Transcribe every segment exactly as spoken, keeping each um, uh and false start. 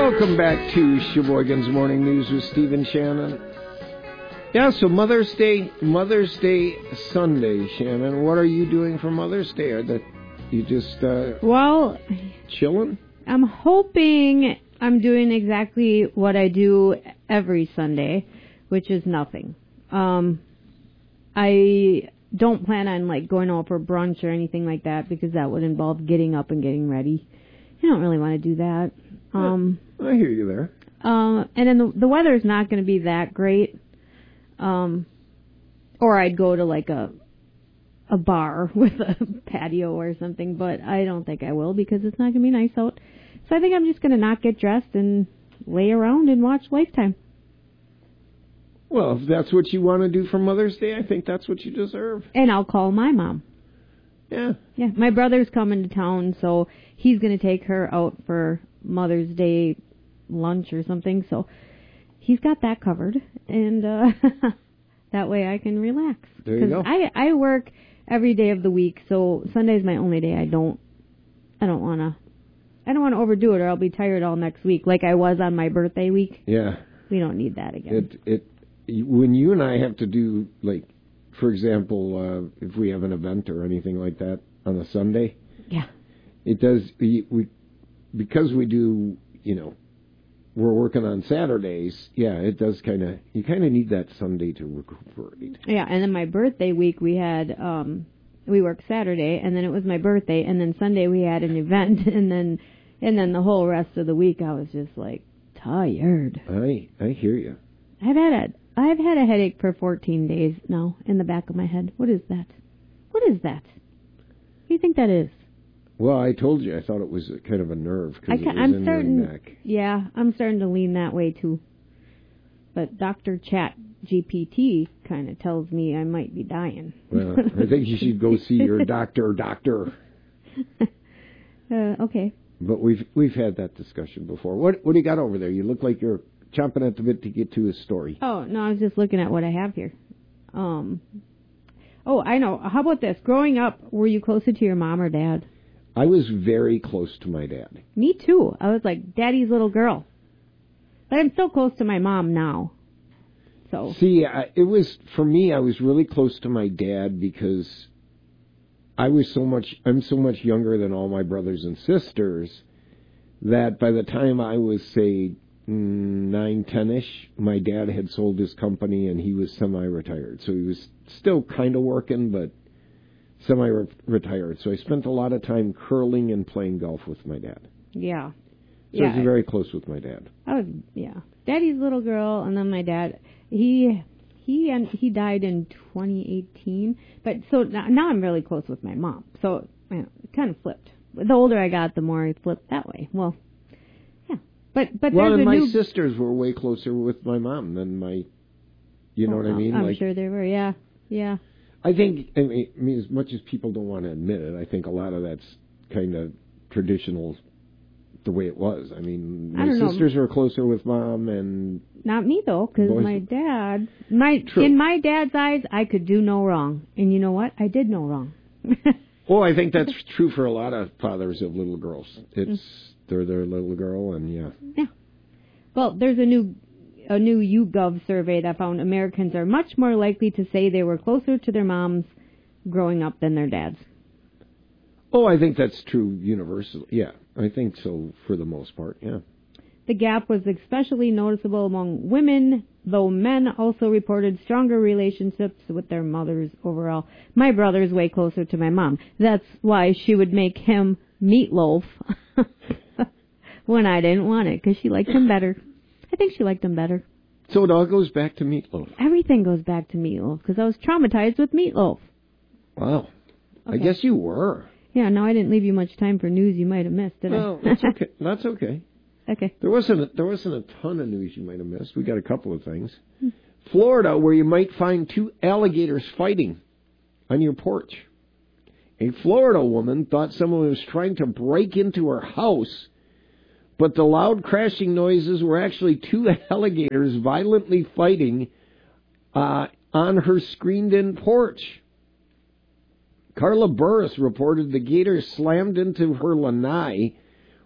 Welcome back to Sheboygan's Morning News with Steve and Shannon. Yeah, so Mother's Day, Mother's Day Sunday, Shannon. What are you doing for Mother's Day? Are that you just uh, well chilling? I'm hoping I'm doing exactly what I do every Sunday, which is nothing. Um, I don't plan on like going out for brunch or anything like that because that would involve getting up and getting ready. I don't really want to do that. Um, I hear you there. Um, and then the, the weather's not going to be that great. Um, or I'd go to like a a bar with a patio or something, but I don't think I will because it's not going to be nice out. So I think I'm just going to not get dressed and lay around and watch Lifetime. Well, if that's what you want to do for Mother's Day, I think that's what you deserve. And I'll call my mom. Yeah. Yeah, my brother's coming to town, so he's going to take her out for Mother's Day lunch or something, so he's got that covered, and uh, that way I can relax. There you go. I, I work every day of the week, so Sunday's my only day I don't, I don't want to, I don't want to overdo it or I'll be tired all next week, like I was on my birthday week. Yeah. We don't need that again. It, it, when you and I have to do, like, for example, uh, if we have an event or anything like that on a Sunday, yeah, it does. We, we because we do, you know, we're working on Saturdays. Yeah, it does kind of. You kind of need that Sunday to recuperate. Yeah, and then my birthday week we had um, we worked Saturday, and then it was my birthday, and then Sunday we had an event, and then and then the whole rest of the week I was just like tired. I I hear you. I've had a I've had a headache for fourteen days now in the back of my head. What is that? What is that? What do you think that is? Well, I told you I thought it was a, kind of a nerve because it was I'm in starting, your neck. Yeah, I'm starting to lean that way too. But Doctor Chat G P T kind of tells me I might be dying. Well, I think you should go see your doctor, doctor. uh, okay. But we've we've had that discussion before. What what do you got over there? You look like you're chomping at the bit to get to a story. Oh, no, I was just looking at what I have here. Um. Oh, I know. How about this? Growing up, were you closer to your mom or dad? I was very close to my dad. Me too. I was like daddy's little girl. But I'm still close to my mom now. So. See, I, it was, for me, I was really close to my dad because I was so much, I'm so much younger than all my brothers and sisters that by the time I was, say, nine, ten-ish, my dad had sold his company and he was semi-retired. So he was still kind of working, but semi-retired. So I spent a lot of time curling and playing golf with my dad. Yeah. So yeah, I was very close with my dad. I was, yeah. Daddy's little girl, and then my dad, he he and he died in twenty eighteen. But so now, now I'm really close with my mom. So you know, it kind of flipped. The older I got, the more it flipped that way. Well, yeah. But but well, there's and a my new... sisters were way closer with my mom than my, you know oh, what I mean? I'm like, sure they were. Yeah, yeah. I think, I mean, I mean, as much as people don't want to admit it, I think a lot of that's kind of traditional, the way it was. I mean, my I sisters know. were closer with mom, and not me though, because my dad, my True. in my dad's eyes, I could do no wrong, and you know what? I did no wrong. Well, I think that's true for a lot of fathers of little girls. It's they're their little girl, and yeah. Yeah. Well, there's a new. A new YouGov survey that found Americans are much more likely to say they were closer to their moms growing up than their dads. Oh, I think that's true universally. Yeah, I think so for the most part, yeah. The gap was especially noticeable among women, though men also reported stronger relationships with their mothers overall. My brother's way closer to my mom. That's why she would make him meatloaf when I didn't want it, because she liked him better. I think she liked him better. So it all goes back to meatloaf. Everything goes back to meatloaf, because I was traumatized with meatloaf. Wow. Okay. I guess you were. Yeah, no, I didn't leave you much time for news you might have missed, did well, I? that's okay. That's okay. Okay. There wasn't a, there wasn't a ton of news you might have missed. We got a couple of things. Hmm. Florida, where you might find two alligators fighting on your porch. A Florida woman thought someone was trying to break into her house, but the loud crashing noises were actually two alligators violently fighting uh, on her screened-in porch. Carla Burris reported the gators slammed into her lanai,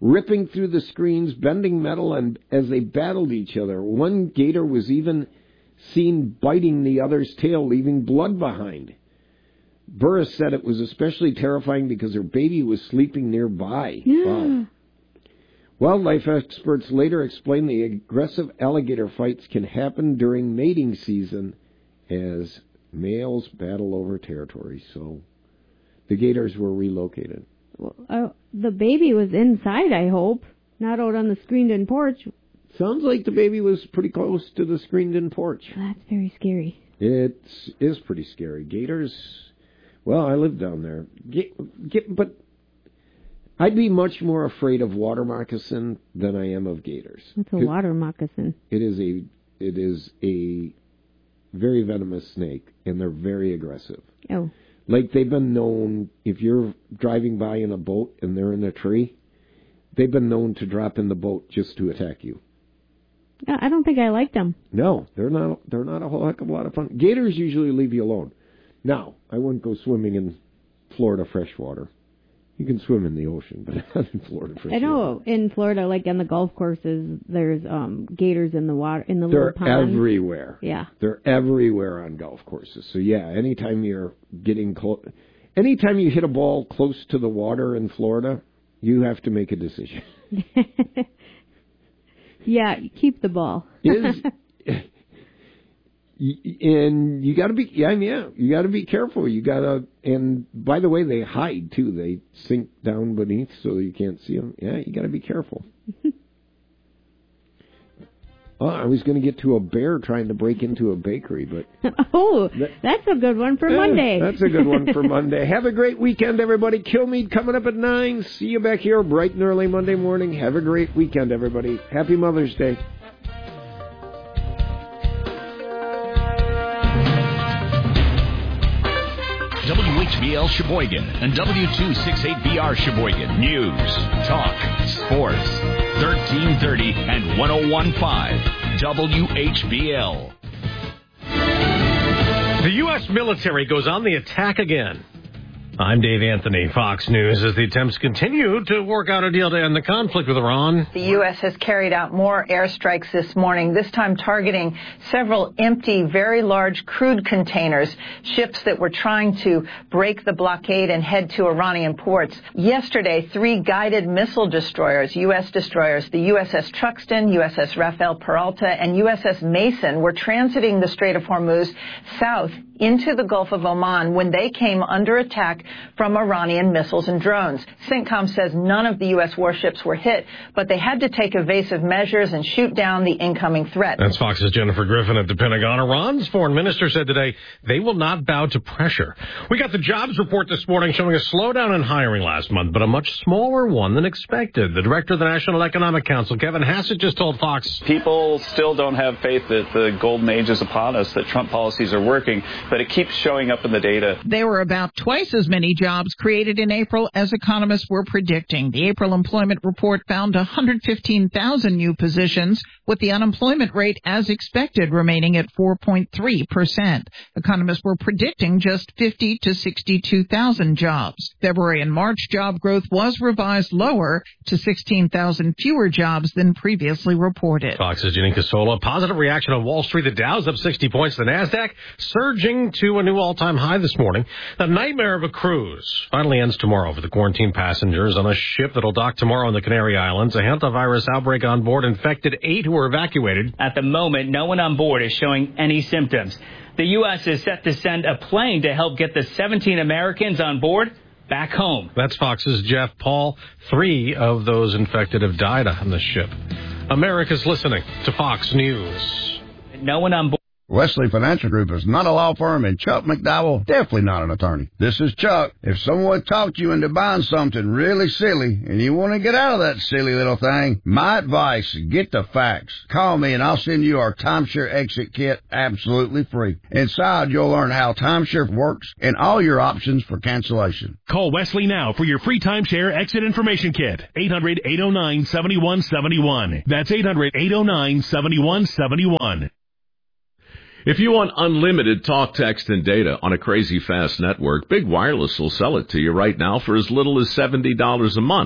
ripping through the screens, bending metal, and as they battled each other. One gator was even seen biting the other's tail, leaving blood behind. Burris said it was especially terrifying because her baby was sleeping nearby. Yeah. Wow. Wildlife experts later explained the aggressive alligator fights can happen during mating season as males battle over territory. So the gators were relocated. Well, uh, the baby was inside, I hope, not out on the screened-in porch. Sounds like the baby was pretty close to the screened-in porch. That's very scary. It is pretty scary. Gators, well, I live down there. Get, get, but I'd be much more afraid of water moccasin than I am of gators. What's a water moccasin? It is a it is a very venomous snake, and they're very aggressive. Oh. Like they've been known, if you're driving by in a boat and they're in a tree, they've been known to drop in the boat just to attack you. I don't think I like them. No, they're not. They're not a whole heck of a lot of fun. Gators usually leave you alone. Now, I wouldn't go swimming in Florida freshwater. You can swim in the ocean, but not in Florida freshwater. I know in Florida, like on the golf courses, there's um gators in the water in the They're little pond. They're everywhere. Yeah, they're everywhere on golf courses. So yeah, anytime you're getting close, anytime you hit a ball close to the water in Florida, you have to make a decision. Yeah, keep the ball. Is and you got to be yeah yeah you got to be careful. You got to and by the way, they hide too. They sink down beneath so you can't see them. Yeah, you got to be careful. Oh, I was going to get to a bear trying to break into a bakery, but oh, that's a good one for yeah, Monday. That's a good one for Monday. Have a great weekend, everybody. Kilmeade coming up at nine. See you back here bright and early Monday morning. Have a great weekend, everybody. Happy Mother's Day. W H B L Sheboygan and W two sixty-eight B R Sheboygan. News, talk, sports. thirteen thirty and one oh one point five W H B L. The U S military goes on the attack again. I'm Dave Anthony, Fox News. As the attempts continue to work out a deal to end the conflict with Iran. The U S has carried out more airstrikes this morning, this time targeting several empty, very large crude containers, ships that were trying to break the blockade and head to Iranian ports. Yesterday, three guided missile destroyers, U S destroyers, the U S S Truxtun, U S S Rafael Peralta, and U S S Mason, were transiting the Strait of Hormuz south into the Gulf of Oman when they came under attack from Iranian missiles and drones. CENTCOM says none of the U S warships were hit, but they had to take evasive measures and shoot down the incoming threat. That's Fox's Jennifer Griffin at the Pentagon. Iran's foreign minister said today they will not bow to pressure. We got the jobs report this morning showing a slowdown in hiring last month, but a much smaller one than expected. The director of the National Economic Council, Kevin Hassett, just told Fox. People still don't have faith that the golden age is upon us, that Trump policies are working, but it keeps showing up in the data. There were about twice as many jobs created in April as economists were predicting. The April employment report found one hundred fifteen thousand new positions, with the unemployment rate as expected remaining at four point three percent. Economists were predicting just fifty to sixty-two thousand jobs. February and March job growth was revised lower to sixteen thousand fewer jobs than previously reported. Fox's Janine Casola. Positive reaction on Wall Street. The Dow's up sixty points. The NASDAQ surging to a new all-time high this morning. The nightmare of a cruise finally ends tomorrow for the quarantined passengers on a ship that'll dock tomorrow in the Canary Islands. A hantavirus outbreak on board infected eight who were evacuated. At the moment, no one on board is showing any symptoms. The U S is set to send a plane to help get the seventeen Americans on board back home. That's Fox's Jeff Paul. Three of those infected have died on the ship. America's listening to Fox News. No one on board. Wesley Financial Group is not a law firm, and Chuck McDowell definitely not an attorney. This is Chuck. If someone talked you into buying something really silly and you want to get out of that silly little thing, my advice, get the facts. Call me and I'll send you our timeshare exit kit absolutely free. Inside, you'll learn how timeshare works and all your options for cancellation. Call Wesley now for your free timeshare exit information kit. eight hundred, eight oh nine, seven one seven one. That's eight hundred, eight oh nine, seven one seven one. If you want unlimited talk, text, and data on a crazy fast network, Big Wireless will sell it to you right now for as little as seventy dollars a month.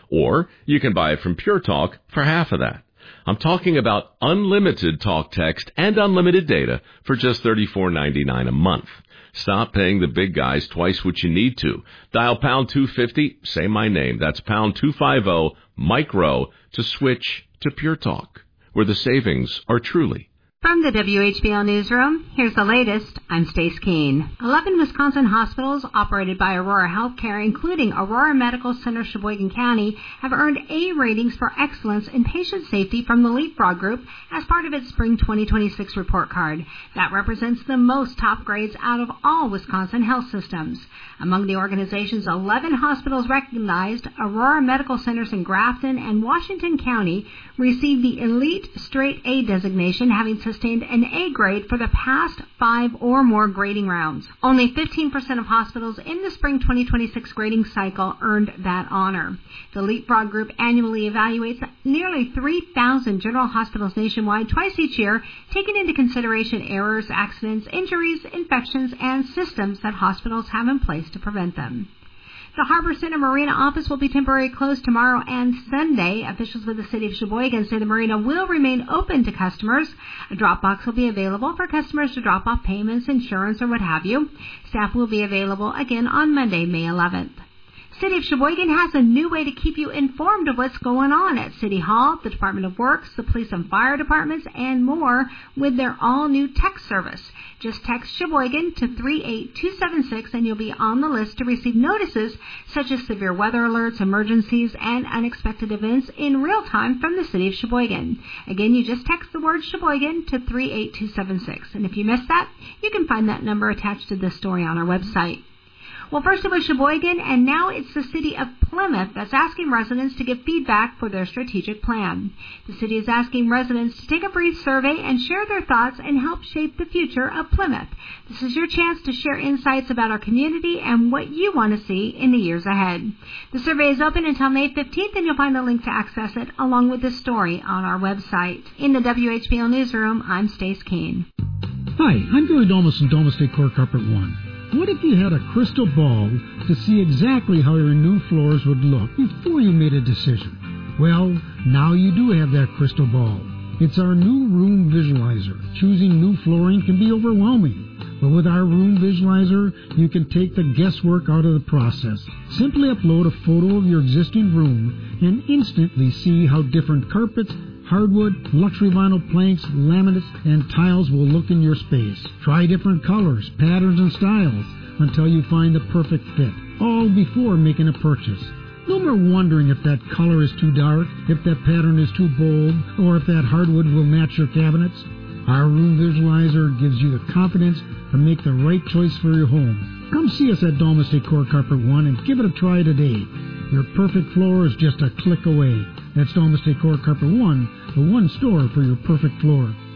Or you can buy it from Pure Talk for half of that. I'm talking about unlimited talk, text, and unlimited data for just thirty-four ninety-nine a month. Stop paying the big guys twice what you need to. Dial pound two fifty, say my name. That's pound two fifty, Mike Rowe, to switch to Pure Talk, where the savings are truly. From the W H B L Newsroom, here's the latest. I'm Stace Keene. Eleven Wisconsin hospitals operated by Aurora Healthcare, including Aurora Medical Center, Sheboygan County, have earned A ratings for excellence in patient safety from the Leapfrog Group as part of its Spring twenty twenty-six report card. That represents the most top grades out of all Wisconsin health systems. Among the organization's eleven hospitals recognized, Aurora Medical Centers in Grafton and Washington County received the Elite Straight A designation, having sustained an A grade for the past five or more grading rounds. Only fifteen percent of hospitals in the Spring twenty twenty-six grading cycle earned that honor. The Leapfrog Group annually evaluates nearly three thousand general hospitals nationwide twice each year, taking into consideration errors, accidents, injuries, infections, and systems that hospitals have in place to prevent them. The Harbor Center Marina office will be temporarily closed tomorrow and Sunday. Officials with the City of Sheboygan say the marina will remain open to customers. A drop box will be available for customers to drop off payments, insurance, or what have you. Staff will be available again on Monday, May eleventh. City of Sheboygan has a new way to keep you informed of what's going on at City Hall, the Department of Works, the Police and Fire Departments, and more with their all-new text service. Just text Sheboygan to three eight two seven six and you'll be on the list to receive notices such as severe weather alerts, emergencies, and unexpected events in real time from the City of Sheboygan. Again, you just text the word Sheboygan to three eight two seven six. And if you missed that, you can find that number attached to this story on our website. Well, first it was Sheboygan, and now it's the city of Plymouth that's asking residents to give feedback for their strategic plan. The city is asking residents to take a brief survey and share their thoughts and help shape the future of Plymouth. This is your chance to share insights about our community and what you want to see in the years ahead. The survey is open until May fifteenth, and you'll find a link to access it along with this story on our website. In the W H B L Newsroom, I'm Stace Keene. Hi, I'm Billy Domus from Domus Decor Carpet One. What if you had a crystal ball to see exactly how your new floors would look before you made a decision? Well, now you do have that crystal ball. It's our new Room Visualizer. Choosing new flooring can be overwhelming, but with our Room Visualizer, you can take the guesswork out of the process. Simply upload a photo of your existing room and instantly see how different carpets, hardwood, luxury vinyl planks, laminates, and tiles will look in your space. Try different colors, patterns, and styles until you find the perfect fit, all before making a purchase. No more wondering if that color is too dark, if that pattern is too bold, or if that hardwood will match your cabinets. Our Room Visualizer gives you the confidence to make the right choice for your home. Come see us at Domus Decor Carpet One and give it a try today. Your perfect floor is just a click away. That's Domus Decor Carpet One, the one store for your perfect floor.